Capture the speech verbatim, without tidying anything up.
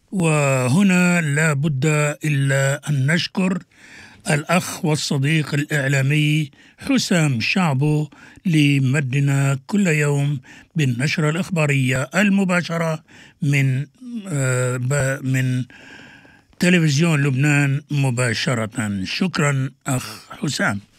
وهنا لا بد إلا أن نشكر الأخ والصديق الإعلامي حسام شعبو لمدنا كل يوم بالنشرة الإخبارية المباشرة من آه من تلفزيون لبنان مباشرة. شكرا أخ حسام.